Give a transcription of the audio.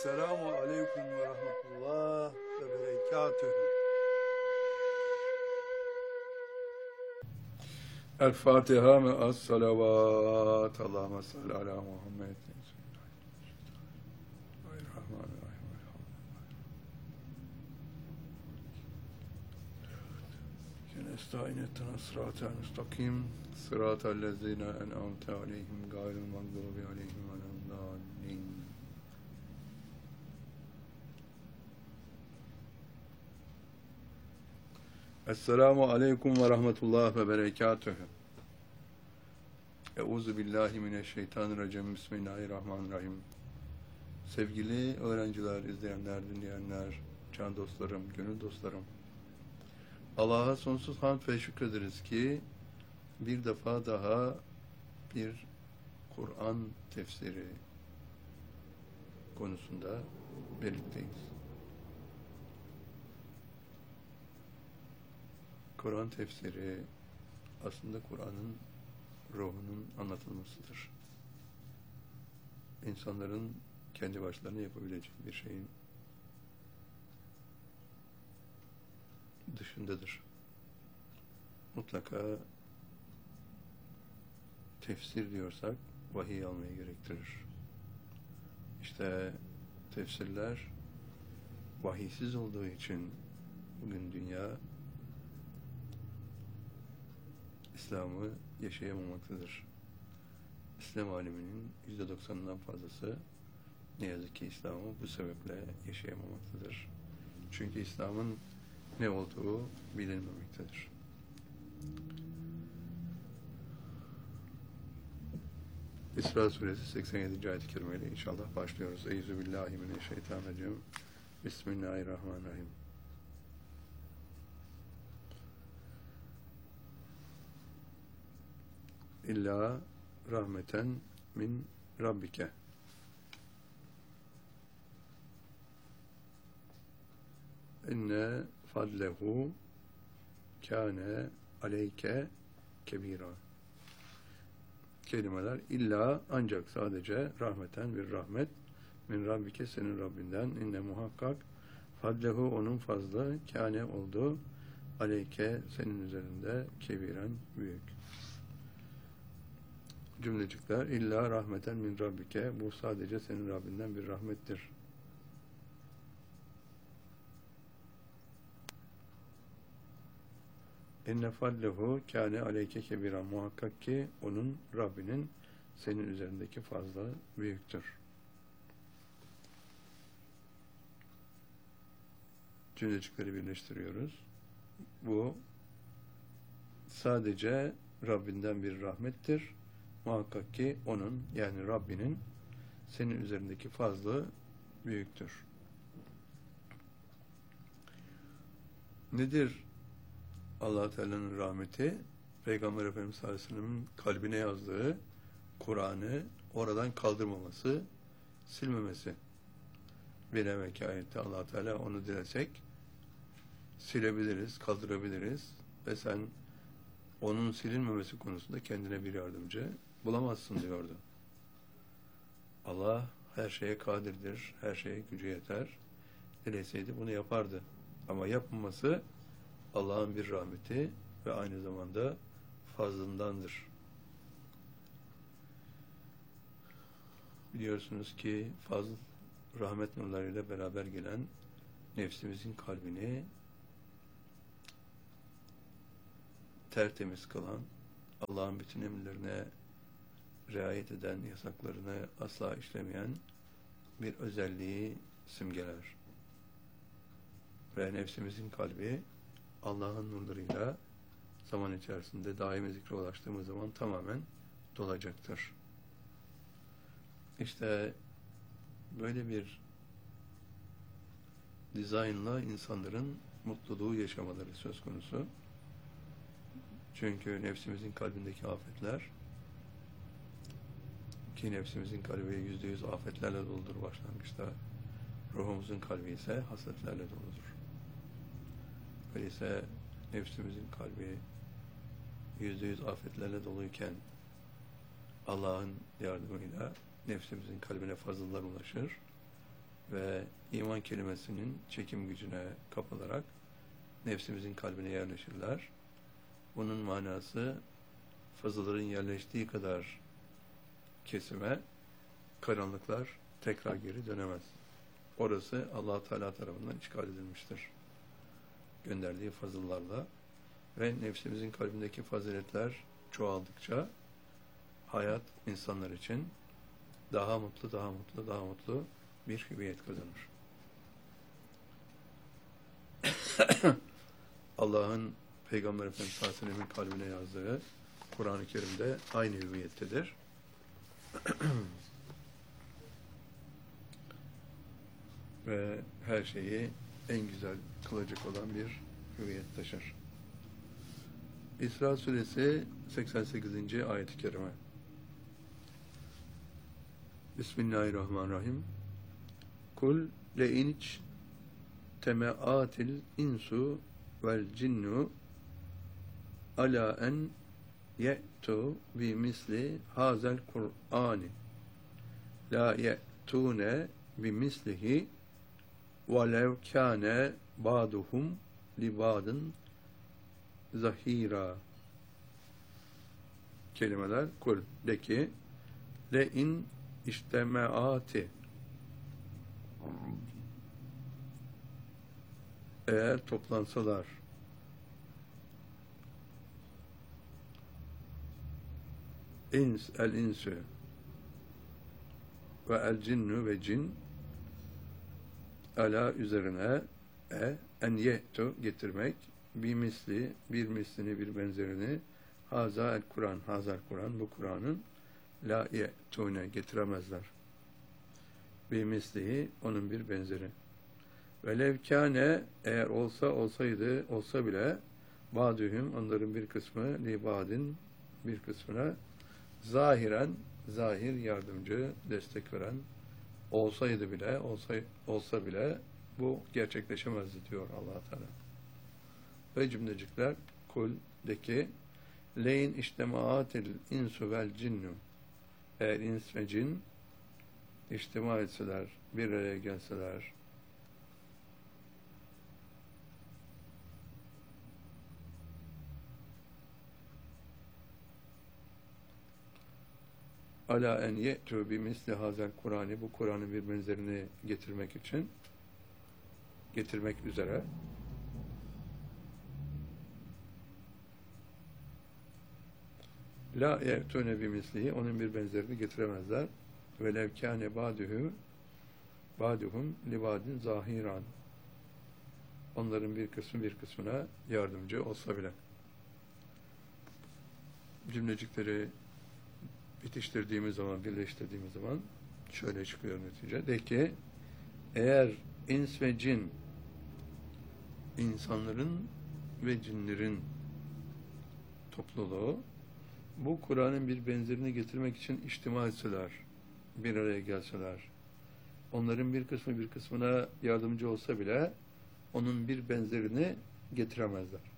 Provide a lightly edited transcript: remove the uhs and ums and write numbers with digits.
Selamu aleyküm ve rahmetullah ve berekatühü. El Fatiha ve as salavat. Allahümme salli ala Muhammed. Nesta'in ettina sıratel müstakim sıratel lezine en'amte aleyhim gayril mağdubi aleyhim veleddallin. Esselamu aleyküm ve rahmetullah ve berekatühü. Euzu billahi mineşşeytanirracim. Bismillahirrahmanirrahim. Sevgili öğrenciler, izleyenler, dinleyenler, can dostlarım, gönül dostlarım. Allah'a sonsuz hamd ve şükrederiz ki bir defa daha bir Kur'an tefsiri konusunda birlikteyiz. Kur'an tefsiri aslında Kur'an'ın ruhunun anlatılmasıdır. İnsanların kendi başlarına yapabileceği bir şeyin dışındadır. Mutlaka tefsir diyorsak vahiy almayı gerektirir. İşte tefsirler vahiysiz olduğu için bugün dünya İslam'ı yaşayamamaktadır. İslam aleminin %90'ından fazlası ne yazık ki İslam'ı bu sebeple yaşayamamaktadır. Çünkü İslam'ın ne olduğu bilinmemektedir. İsra suresi 87. ayet-i kerime ile inşallah başlıyoruz. Euzubillahimineşşeytanirracim. Bismillahirrahmanirrahim. İlla rahmeten min rabbike. İnne fadlehu kâne aleyke kebira. Kelimeler illa, ancak, sadece, rahmeten, bir rahmet, min rabbike, senin Rabbinden, inne muhakkak, fadlehu, onun fazlı, kâne oldu, aleyke, senin üzerinde, kebiren, büyük. Cümlecikler, illa rahmeten min rabbike, bu sadece senin Rabbinden bir rahmettir. İnne fadlehu kâne aleyke kebiran, muhakkak ki onun, Rabbinin, senin üzerindeki fazla büyüktür. Cümlecikleri birleştiriyoruz. Bu sadece Rabbinden bir rahmettir. Muhakkak ki onun, yani Rabbinin, senin üzerindeki fazla büyüktür. Nedir Allah-u Teala'nın rahmeti? Peygamber Efendimiz sallallahu aleyhi ve sellem'in kalbine yazdığı Kur'an'ı oradan kaldırmaması, silmemesi. Bir evvelki ayette Allah-u Teala onu dilesek silebiliriz, kaldırabiliriz ve sen onun silinmemesi konusunda kendine bir yardımcı bulamazsın diyordu. Allah her şeye kadirdir, her şeye gücü yeter. Dileseydi bunu yapardı. Ama yapmaması Allah'ın bir rahmeti ve aynı zamanda fazlındandır. Biliyorsunuz ki fazl, rahmet nurlarıyla beraber gelen nefsimizin kalbini tertemiz kılan, Allah'ın bütün emirlerine riayet eden, yasaklarını asla işlemeyen bir özelliği simgeler. Ve nefsimizin kalbi Allah'ın nurlarıyla zaman içerisinde daimi zikre ulaştığımız zaman tamamen dolacaktır. İşte böyle bir dizaynla insanların mutluluğu yaşamaları söz konusu. Çünkü nefsimizin kalbindeki afetler, ki nefsimizin kalbi %100 afetlerle doludur başlangıçta, ruhumuzun kalbi ise hasretlerle doludur. Öyleyse nefsimizin kalbi %100 afetlerle doluyken Allah'ın yardımıyla nefsimizin kalbine fazlalar ulaşır ve iman kelimesinin çekim gücüne kapılarak nefsimizin kalbine yerleşirler. Bunun manası fazlaların yerleştiği kadar kesime karanlıklar tekrar geri dönemez. Orası Allah Teala tarafından işgal edilmiştir. Gönderdiği fazıllarla ve nefsimizin kalbindeki faziletler çoğaldıkça hayat insanlar için daha mutlu, daha mutlu, daha mutlu bir hüviyet kazanır. Allah'ın Peygamber Efendimiz sallallahu aleyhi ve sellem'in kalbine yazdığı Kur'an-ı Kerim'de aynı hüviyettedir. Ve her şeyi en güzel kılacak olan bir hüviyet taşır. İsra Suresi 88. ayet-i kerime. Bismillahirrahmanirrahim. Kul le'iniç temeatil insu vel cinnu ala en ye'tu bi misli hazel Kur'ani la ye'tune bi mislihi velev kâne ba'duhum li ba'dın zahira. Kelimeler kul de ki le in iştemeati eğer toplansalar el insü ve el cinnu ve cin ala üzerine en ye'tu getirmek bir misli, bir mislini, bir benzerini haza el Kur'an, hazal Kur'an, bu Kur'an'ın la ye'tune getiremezler. Bir mislihi, onun bir benzeri. Ve levkâne eğer olsa bile ba'dühüm onların bir kısmı li ba'din bir kısmına zahiren zahir yardımcı destek veren olsa bile bu gerçekleşemezdi diyor Allah Teala. Ve cümlecikler kul de ki leyn iştemaatil insu vel cinnu eğer ins ve cin içtima etseler, bir araya gelseler ala en ye'tu bi misli hazel Kur'an'ı bu Kur'an'ın bir benzerini getirmek üzere la ye'tune bi mislihi onun bir benzerini getiremezler ve lev kâne ba'duhum li ba'din zahiran onların bir kısmı bir kısmına yardımcı olsa bile. Cümlecikleri bitiştirdiğimiz zaman, birleştirdiğimiz zaman şöyle çıkıyor netice. De ki eğer ins ve cin insanların ve cinlerin topluluğu bu Kur'an'ın bir benzerini getirmek için içtima etseler, bir araya gelseler, onların bir kısmı bir kısmına yardımcı olsa bile onun bir benzerini getiremezler.